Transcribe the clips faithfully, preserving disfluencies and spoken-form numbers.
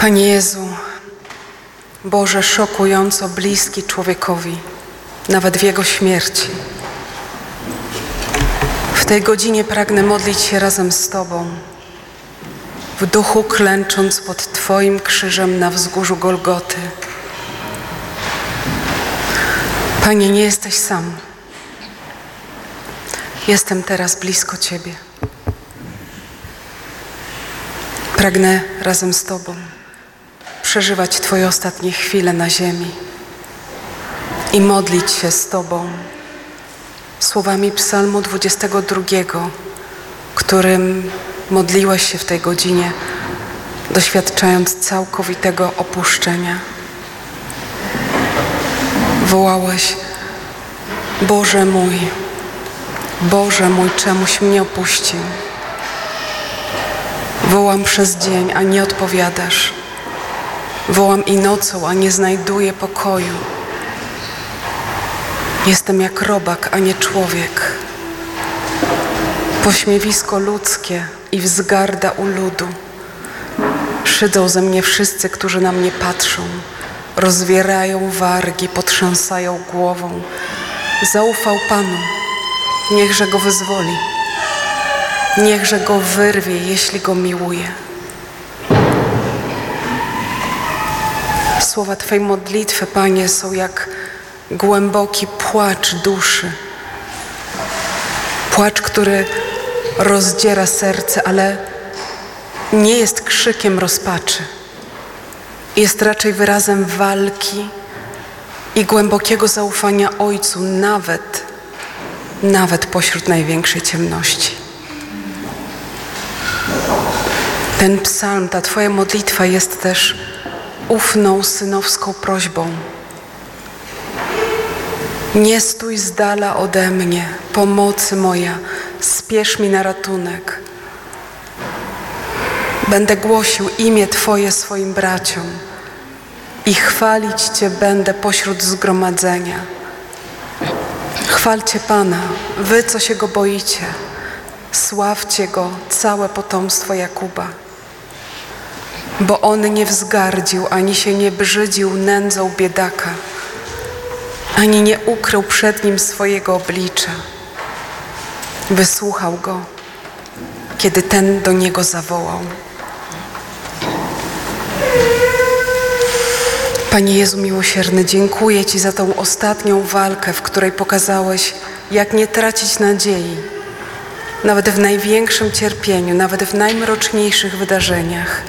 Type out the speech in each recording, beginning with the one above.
Panie Jezu, Boże szokująco bliski człowiekowi, nawet w Jego śmierci. W tej godzinie pragnę modlić się razem z Tobą, w duchu klęcząc pod Twoim krzyżem na wzgórzu Golgoty. Panie, nie jesteś sam. Jestem teraz blisko Ciebie. Pragnę razem z Tobą przeżywać Twoje ostatnie chwile na ziemi i modlić się z Tobą słowami Psalmu dwudziestego drugiego, którym modliłeś się w tej godzinie, doświadczając całkowitego opuszczenia. Wołałeś: Boże mój, Boże mój, czemuś mnie opuścił? Wołam przez dzień, a nie odpowiadasz. Wołam i nocą, a nie znajduję pokoju. Jestem jak robak, a nie człowiek. Pośmiewisko ludzkie i wzgarda u ludu. Szydzą ze mnie wszyscy, którzy na mnie patrzą. Rozwierają wargi, potrząsają głową. Zaufał Panu, niechże go wyzwoli. Niechże go wyrwie, jeśli go miłuje. Słowa Twojej modlitwy, Panie, są jak głęboki płacz duszy. Płacz, który rozdziera serce, ale nie jest krzykiem rozpaczy. Jest raczej wyrazem walki i głębokiego zaufania Ojcu, nawet, nawet pośród największej ciemności. Ten psalm, ta Twoja modlitwa jest też ufną, synowską prośbą. Nie stój z dala ode mnie, pomocy moja, spiesz mi na ratunek. Będę głosił imię Twoje swoim braciom i chwalić Cię będę pośród zgromadzenia. Chwalcie Pana, wy, co się Go boicie. Sławcie Go, całe potomstwo Jakuba. Bo On nie wzgardził, ani się nie brzydził nędzą biedaka, ani nie ukrył przed nim swojego oblicza. Wysłuchał go, kiedy ten do niego zawołał. Panie Jezu miłosierny, dziękuję Ci za tą ostatnią walkę, w której pokazałeś, jak nie tracić nadziei, nawet w największym cierpieniu, nawet w najmroczniejszych wydarzeniach.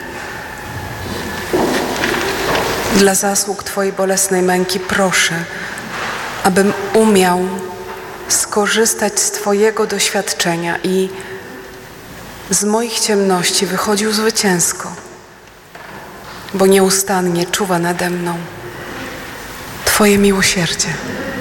Dla zasług Twojej bolesnej męki proszę, abym umiał skorzystać z Twojego doświadczenia i z moich ciemności wychodził zwycięsko, bo nieustannie czuwa nade mną Twoje miłosierdzie.